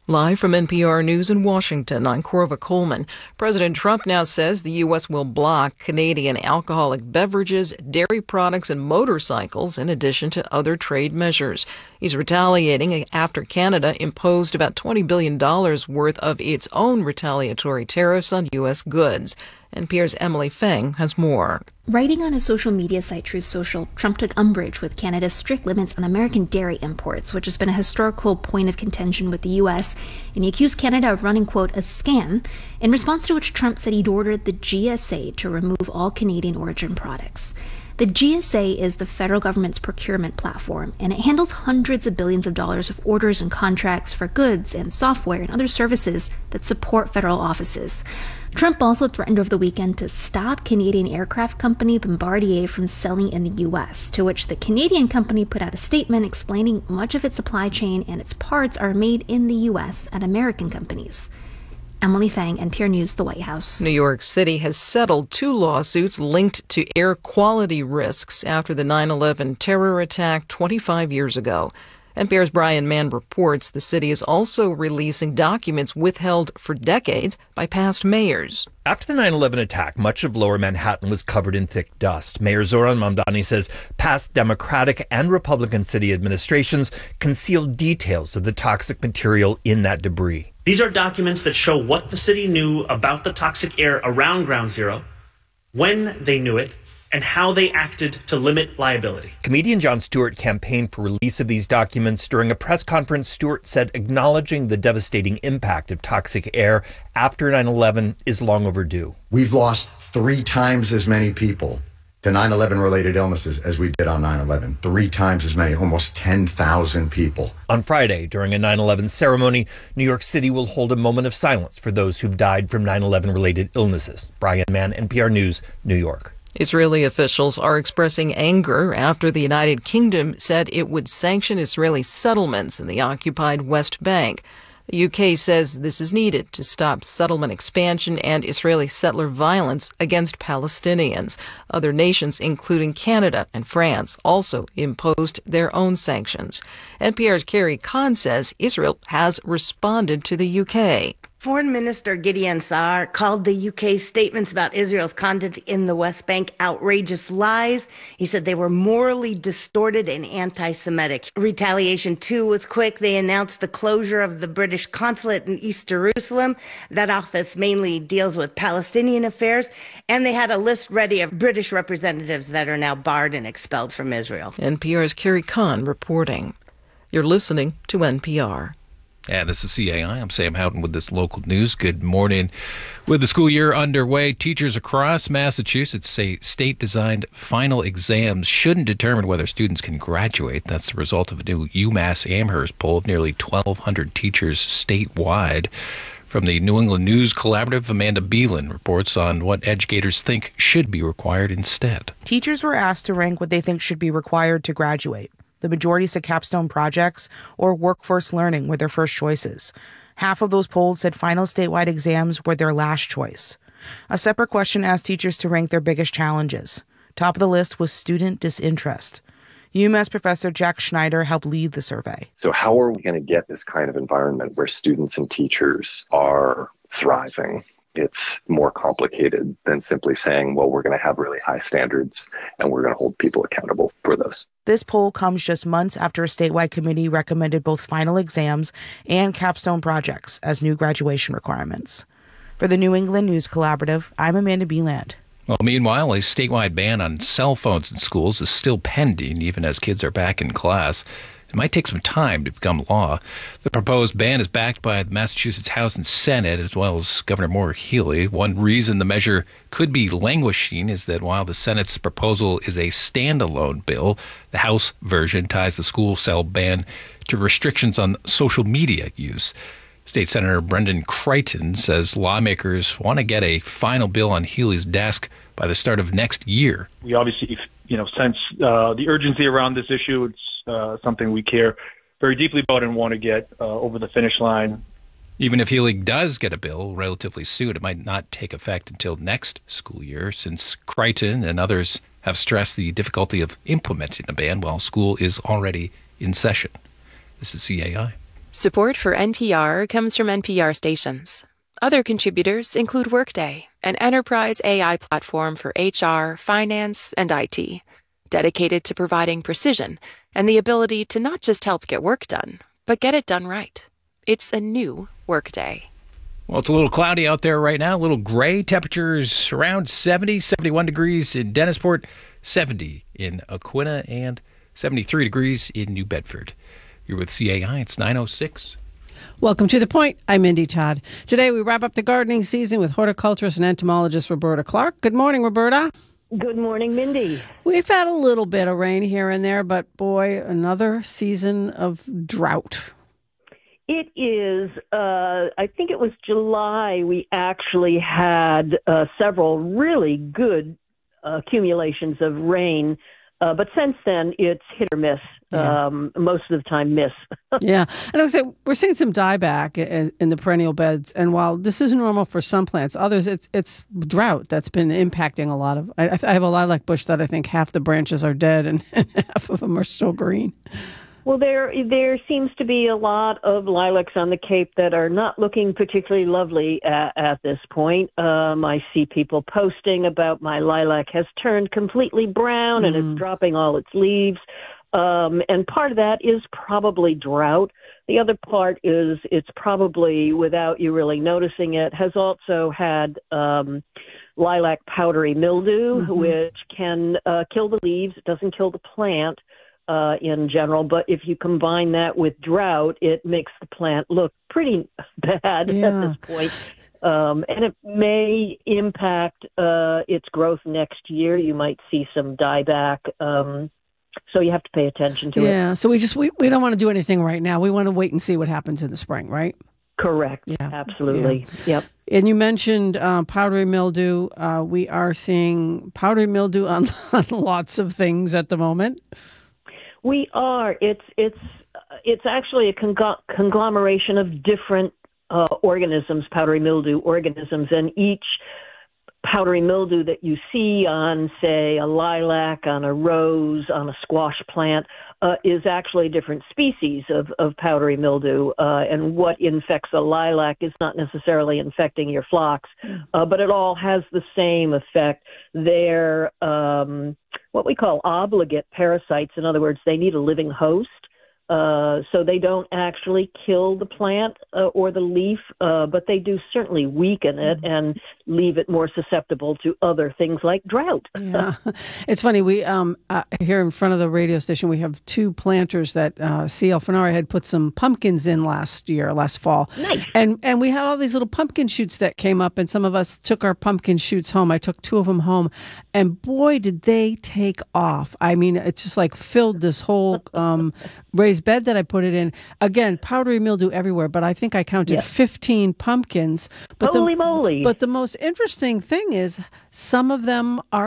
Live from NPR News in Washington, I'm Corva Coleman. President Trump now says the U.S. will block Canadian alcoholic beverages, dairy products, and motorcycles, in addition to other trade measures. He's retaliating after Canada imposed about $20 billion worth of its own retaliatory tariffs on U.S. goods. NPR's Emily Feng has more. Writing on his social media site Truth Social, Trump took umbrage with Canada's strict limits on American dairy imports, which has been a historical point of contention with the U.S., and he accused Canada of running, quote, a scam, in response to which Trump said he'd ordered the GSA to remove all Canadian origin products. The GSA is the federal government's procurement platform, and it handles hundreds of billions of dollars of orders and contracts for goods and software and other services that support federal offices. Trump also threatened over the weekend to stop Canadian aircraft company Bombardier from selling in the U.S., to which the Canadian company put out a statement explaining much of its supply chain and its parts are made in the U.S. at American companies. Emily Feng, NPR News, the White House. New York City has settled 2 lawsuits linked to air quality risks after the 9/11 terror attack 25 years ago. NPR's Brian Mann reports the city is also releasing documents withheld for decades by past mayors. After the 9/11 attack, much of lower Manhattan was covered in thick dust. Mayor Zohran Mamdani says past Democratic and Republican city administrations concealed details of the toxic material in that debris. These are documents that show what the city knew about the toxic air around Ground Zero, when they knew it, and how they acted to limit liability. Comedian Jon Stewart campaigned for release of these documents. During a press conference, Stewart said acknowledging the devastating impact of toxic air after 9/11 is long overdue. We've lost 3 times as many people to 9/11 related illnesses as we did on 9/11. 3 times as many, almost 10,000 people. On Friday, during a 9/11 ceremony, New York City will hold a moment of silence for those who've died from 9/11 related illnesses. Brian Mann, NPR News, New York. Israeli officials are expressing anger after the United Kingdom said it would sanction Israeli settlements in the occupied West Bank. The UK says this is needed to stop settlement expansion and Israeli settler violence against Palestinians. Other nations, including Canada and France, also imposed their own sanctions. NPR's Carrie Kahn says Israel has responded to the UK. Foreign Minister Gideon Saar called the UK's statements about Israel's conduct in the West Bank outrageous lies. He said they were morally distorted and anti-Semitic. Retaliation, too, was quick. They announced the closure of the British consulate in East Jerusalem. That office mainly deals with Palestinian affairs. And they had a list ready of British representatives that are now barred and expelled from Israel. NPR's Carrie Kahn reporting. You're listening to NPR. And this is CAI. I'm Sam Houghton with this local news. Good morning. With the school year underway, teachers across Massachusetts say state-designed final exams shouldn't determine whether students can graduate. That's the result of a new UMass Amherst poll of nearly 1,200 teachers statewide. From the New England News Collaborative, Amanda Beelan reports on what educators think should be required instead. Teachers were asked to rank what they think should be required to graduate. The majority said capstone projects or workforce learning were their first choices. Half of those polled said final statewide exams were their last choice. A separate question asked teachers to rank their biggest challenges. Top of the list was student disinterest. UMass professor Jack Schneider helped lead the survey. So how are we going to get this kind of environment where students and teachers are thriving? It's more complicated than simply saying, well, we're going to have really high standards and we're going to hold people accountable for those. This poll comes just months after a statewide committee recommended both final exams and capstone projects as new graduation requirements. For the New England News Collaborative, I'm Amanda Beeland. Well, meanwhile, a statewide ban on cell phones in schools is still pending, even as kids are back in class. It might take some time to become law. The proposed ban is backed by the Massachusetts House and Senate, as well as Governor Maura Healey. One reason the measure could be languishing is that while the Senate's proposal is a standalone bill, the House version ties the school cell ban to restrictions on social media use. State Senator Brendan Creighton says lawmakers want to get a final bill on Healey's desk by the start of next year. We obviously, sense the urgency around this issue. It's something we care very deeply about and want to get over the finish line. Even if Healey does get a bill relatively soon, it might not take effect until next school year, since Creighton and others have stressed the difficulty of implementing a ban while school is already in session. This is CAI. Support for NPR comes from NPR stations. Other contributors include Workday, an enterprise AI platform for HR, finance, and IT, dedicated to providing precision and the ability to not just help get work done, but get it done right. It's a new Workday. Well, it's a little cloudy out there right now, a little gray. Temperatures around 70, 71 degrees in Dennisport, 70 in Aquinnah, and 73 degrees in New Bedford. You're with CAI. It's 9:06. Welcome to The Point. I'm Mindy Todd. Today we wrap up the gardening season with horticulturist and entomologist Roberta Clark. Good morning, Roberta. Good morning, Mindy. We've had a little bit of rain here and there, but boy, another season of drought. It is, I think it was July, we actually had several really good accumulations of rain. But since then, it's hit or miss. Yeah. Most of the time, miss. Yeah. And I would say we're seeing some dieback in the perennial beds. And while this is normal for some plants, others, it's drought that's been impacting a lot of. I have a lilac bush that I think half the branches are dead and half of them are still green. Well, there seems to be a lot of lilacs on the Cape that are not looking particularly lovely at this point. I see people posting about my lilac has turned completely brown and is dropping all its leaves. And part of that is probably drought. The other part is it's probably, without you really noticing it, has also had lilac powdery mildew, which can kill the leaves. It doesn't kill the plant. In general, but if you combine that with drought, it makes the plant look pretty bad at this point. And it may impact its growth next year. You might see some dieback. So you have to pay attention to it. Yeah, so we don't want to do anything right now. We want to wait and see what happens in the spring, right? Correct. Yeah. Absolutely. Yeah. Yep. And you mentioned powdery mildew. We are seeing powdery mildew on lots of things at the moment. We are. It's actually a conglomeration of different organisms, powdery mildew organisms, and each powdery mildew that you see on, say, a lilac, on a rose, on a squash plant, is actually a different species of powdery mildew. And what infects a lilac is not necessarily infecting your phlox, but it all has the same effect. They're what we call obligate parasites. In other words, they need a living host. So they don't actually kill the plant or the leaf, but they do certainly weaken it and leave it more susceptible to other things like drought. Yeah, it's funny. We here in front of the radio station, we have two planters that C.L. Fenari had put some pumpkins in last fall. Nice. And we had all these little pumpkin shoots that came up, and some of us took our pumpkin shoots home. I took two of them home, and boy, did they take off. I mean, it just like filled this whole raised bed that I put it in. Again, powdery mildew everywhere, but I think I counted 15 pumpkins. But Holy moly. But the most interesting thing is some of them are